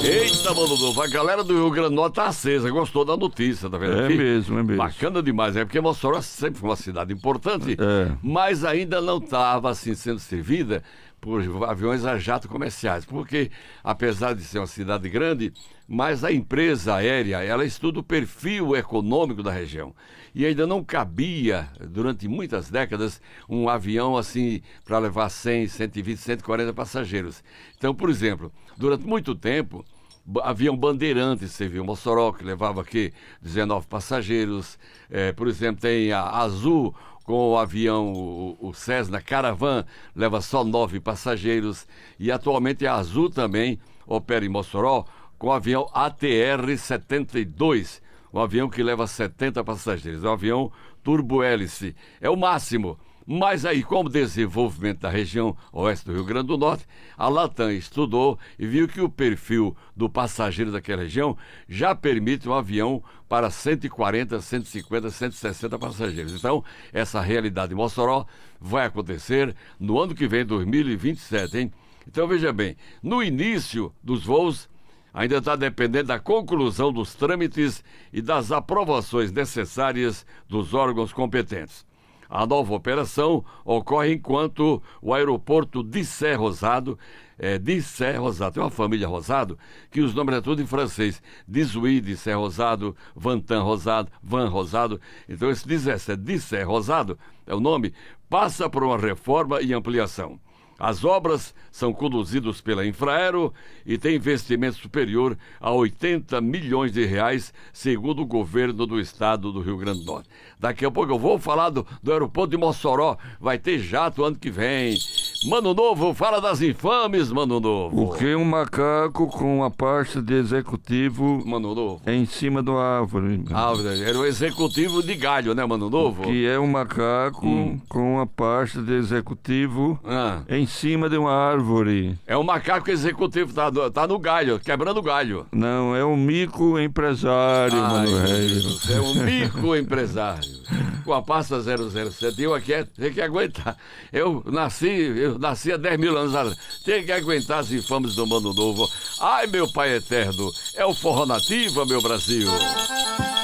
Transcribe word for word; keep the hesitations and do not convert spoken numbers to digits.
Eita, mano novo, a galera do Rio Grande do Norte tá acesa, gostou da notícia, tá vendo É aqui? mesmo, é mesmo. Bacana demais, é porque Mossoró sempre foi uma cidade importante, É. mas ainda não estava assim sendo servida por aviões a jato comerciais, porque apesar de ser uma cidade grande, mas a empresa aérea, ela estuda o perfil econômico da região. E ainda não cabia, durante muitas décadas, um avião assim para levar cem, cento e vinte, cento e quarenta passageiros. Então, por exemplo, durante muito tempo, avião Bandeirantes serviu Mossoró, que levava aqui dezenove passageiros. É, por exemplo, tem a Azul com o avião, o, o Cessna Caravan, leva só nove passageiros. E atualmente a Azul também opera em Mossoró com o avião A T R setenta e dois, um avião que leva setenta passageiros, é um avião turbo-hélice, é o máximo. Mas aí, como desenvolvimento da região oeste do Rio Grande do Norte, a Latam estudou e viu que o perfil do passageiro daquela região já permite um avião para cento e quarenta, cento e cinquenta, cento e sessenta passageiros. Então, essa realidade em Mossoró vai acontecer no ano que vem, dois mil e vinte e sete, hein? Então, veja bem, no início dos voos, ainda está dependendo da conclusão dos trâmites e das aprovações necessárias dos órgãos competentes. A nova operação ocorre enquanto o aeroporto de Sé Rosado, é, de Sé Rosado, tem uma família Rosado, que os nomes é tudo em francês, Dixuy de Sé Rosado, Vantan Rosado, Van Rosado, então esse dezessete de Sé Rosado, é o nome, passa por uma reforma e ampliação. As obras são conduzidas pela Infraero e tem investimento superior a oitenta milhões de reais, segundo o governo do estado do Rio Grande do Norte. Daqui a pouco eu vou falar do, do aeroporto de Mossoró, vai ter jato ano que vem. Mano Novo, fala das infames, Mano Novo. O que um macaco com a pasta de executivo Mano Novo. em cima de uma árvore? Árvore, era o executivo de galho, né, Mano Novo? Que é um macaco hum. com a pasta de executivo ah. em cima de uma árvore. É um macaco executivo, tá, tá no galho, quebrando galho. Não, é um mico empresário, Ai, Mano Rei. É um mico empresário. Com a pasta zero zero sete, eu aqui é, tem que aguentar. Eu nasci, eu nasci há dez mil anos atrás. Tem que aguentar as infames do Mano Novo. Ai, meu pai eterno, é o forró nativa, meu Brasil.